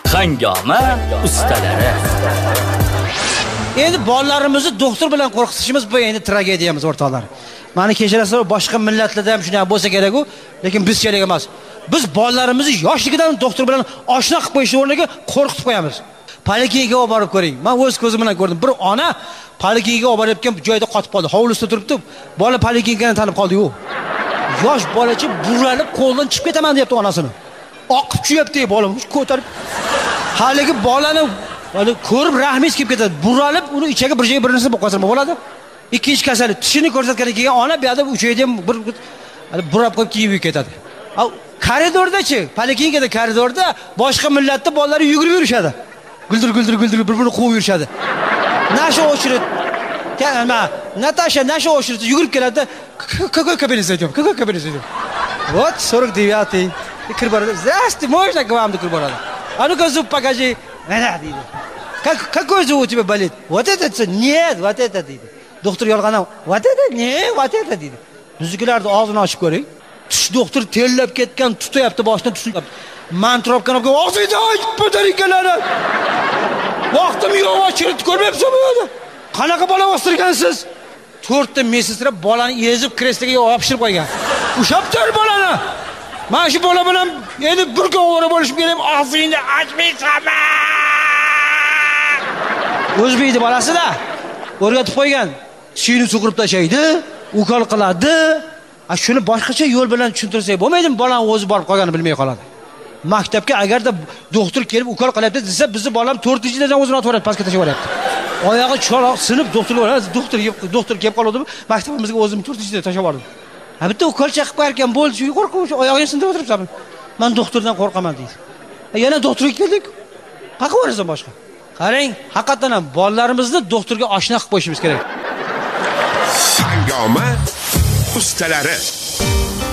Hangoma ustalari. Endi bolalarimizni doktor bilan qo'rqitishimiz bu endi tragediyamiz o'rtoqlar. Meni kechirasizlar, boshqa millatlarda ham shunday bo'lsa kerak-ku, lekin biz kerak emas. Biz bolalarimizni yoshligidan doktor bilan oshna qilib qo'yish o'rniga qo'rqitib qo'yamiz. Poliklinikaga olib borib ko'ring. Men o'z ko'zim bilan ko'rdim. Bir ona poliklinikaga olib borayotgan joyda qotib qoldi. Hovlisida turibdi. Bola poliklinikani tanib qoldi-yu. Yosh bolachi buralib qo'ldan chiqib ketaman deyapti onasini. Oqib tushayapti bolam, ko'tarib. Haligi bolani ko'rib rahmingiz kelib ketadi. Buralib uni ichiga bir joyga bir narsa bo'lib qolsa bo'ladi. Ikkinchi kasali tishini ko'rsatgan keyin ona bu yerda uchaydi ham bir burab qo'yib kiyib ketadi. Koridordachi, poliklinikada koridorda boshqa millatda bolalar yugurib yurishadi. Guldir bir-birini quvib yurishadi. Nasha o'chirib, Natasha o'chirib yugurib keladi. Какой кабинет зайдем? Какой кабинет зайдем? Вот 49-й. Kirib boradi. Здравствуйте, можно к вам kirib boradi. А ну-ка зуб покажи. deydi. Какой зуб у тебя болит? Вот этот? Нет, вот это deydi. Doktor yolg'onam. Вот это? Не, вот это deydi. Biznikilarni og'zini ochib ko'ring. Tush doktor terlab ketgan, tutayapti boshdan tushib. Men trobkani olib og'zingni och, potarinkalari. Vaqtim yo'q, ochirib ko'rmayapsizmi? Qanaqa bola o'stirgansiz? 4 ta mesestra bolani ezib kresloga yopishtirib qo'ygan. Ushab tur bolani. Men shu bola bilan endi bir kun o'ra bo'lishib kelim, og'zingni ochmaysanmi? O'zbekni bolasida o'rgatib qo'ygan. Tishini suqirib tashlaydi, ukol qiladi. Shuni boshqacha yo'l bilan tushuntirsak bo'lmaydimi? Bolam o'zi borib qolganini bilmay qoladi. Maktabga agarda doktor kelib ukol qilyapti desa, bizni bolam 4-yildan o'zini otib pastga tashlab yuboryapti. Oyog'i choroq sinib doktorga boradi. Doktor kelib qoldi. Maktabimizga o'zim 4-yildan tashlab yubordim. Bitta ukol chaqib qo'yarkan bo'ldi, shu qo'rquv, shu oyog'ini sindirib o'tiribsan. Men doktordan qo'rqaman deydi. Yana doktorga keldik. Qaqa o'rasan boshqa. Qarang, haqiqatan ham bolalarimizni doktorga oshna qilib qo'yishimiz kerak. Hangoma ustalari.